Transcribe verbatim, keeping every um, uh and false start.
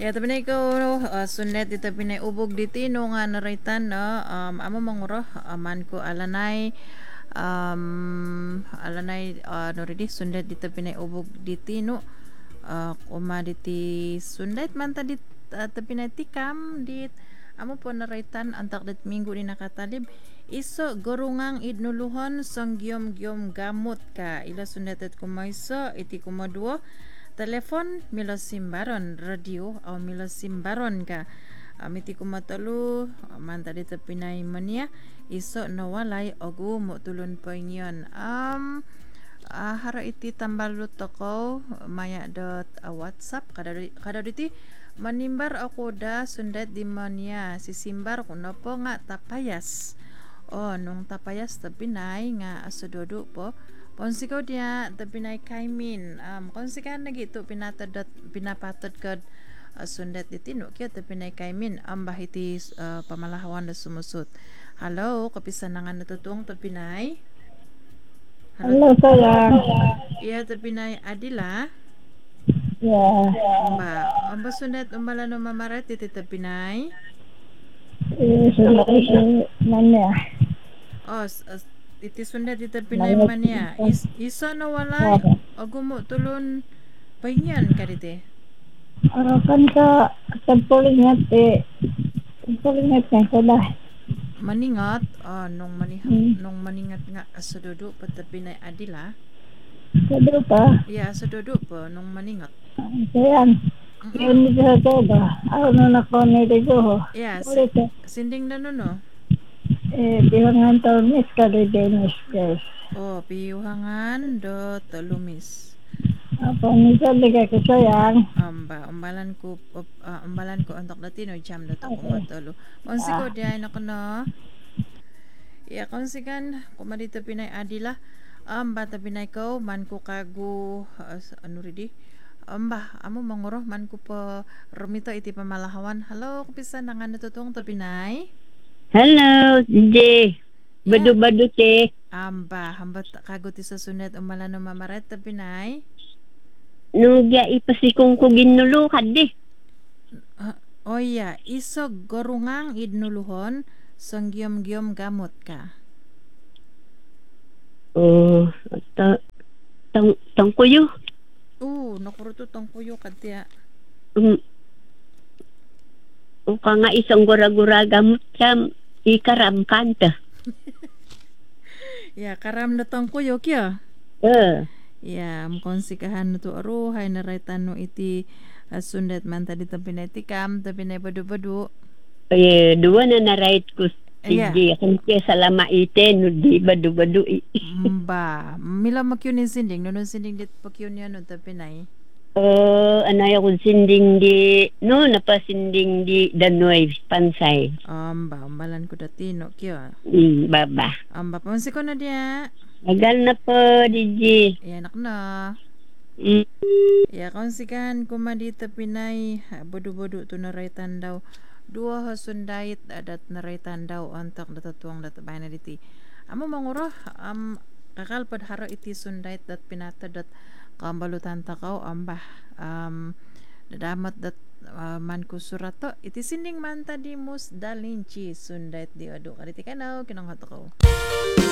Ya tapi na ikaw uh, sundet dito pinay ubog diti no nga naraytan no um, amo manguroh aman ko alanay um, alanay uh, no ridi sundet dito pinay ubog diti no uh, kuma diti sundet man ta dit uh, pinay tikam dit amo po naraytan antak dit minggu ni nakatalib iso gorungang idnuluhon sang gyom gyom gamot ka ila sundet at kumayso iti kumaduo telepon milo simbaron radio au milo simbaron ka amiti kumatalu man tadi tepinay mania iso nawalay ogu mo tulon poinyon um uh, hara iti tambalu toko maya dot uh, whatsapp kada kada diti manimbar ako da sundet di mania si simbar kuno po nga tapayas oh nung tapayas tepinay nga asododo po Ponsikaw dia tapinay kaimin um konsikan na gitu pinatadot pinapatod kad uh, sundet ditino kaya tapinay kaimin ang bahiti uh, pamalahawan na sumusut. Hello, kapisan na nga natutuong tapinay. Hello, Hello, sayang. iya tapinay Adila. Ya, Umba, amba sundet umbala no mamaret iti tapinay. eh, sudah isi nanya. Oh, s- s- iti sundet iti tapinay Nanya mania. kita. Is, iso na walay Wala. agumo tulon pahinyan kadite. Arakan ka tempoling hati. Tempoling hati yang sudah. Maningat ah, nung manihang Hmm. nung maningat nga asododo patapinay adila Sudah pa. iya asododo po nung maningat Sayang. Yun mm ni sa ba? Ako na nakonit ko. iya si- Ulit eh. sinding na no no Eh, bilangan tahun ni sekali Dennis guys. oh piyuhangan do tolumis Apa ni sabi ka ko sayang? amba umbalan ko op- ah, umbalan ko antok latino jam dato ko Okay. matolo onsi ko Ah, diay na kono iya konsikan kumadito pinay adila amba ta pinay ko man ko kagu ah, sa- ano ridi amba amo manguroh man ko pa rumito iti pamalahawan halo kapisan nga natutong ta pinay Hello, J. ya Badu-badu, T. amba hambat kago ti sa sunet umala no mamaret ta pinay Nung gya ipasikong ko ginnulo, kadi. Ah, oh iya iso gorungang idnuluhon sanggyom-gyom gamot ka Oh, ta, tang, tangkuyo. uh nakuruto tong puyo kadya Um, o ka nga isang gura-gura gamot sa ikaram kanta. ya karam na tong puyo kya Eh, ya mukonsikahan no to aruhay na raytan no iti uh, sundet man tadi tapinay tikam tapinay badu-badu eh, dua na na-right ko si yeah. J. Kung kaya sa lama ite, no di badu-badu. i- Mba mila makyunin sinding no no sinding dit pakyun yan no tapinay Oh, ano yung sinding di, no, napasinding di danoy, pansay. amba umbalan ko dati no kyo Hmm, baba. amba pansi ko na dia Agal na po, D J. ya anak na Hmm. ya konsikan kumadi tapinay badu-badu to na raytan daw dua hasundait adat na raytan daw antak datatuang databay na diti amo manguro am kakalpad haro iti sundait dat pinata dat kambalutan takaw amba um dadamat dat uh, man ko surato iti sinding man tadi mus dalinci sundait di adu kaditi kanaw kinang hatakaw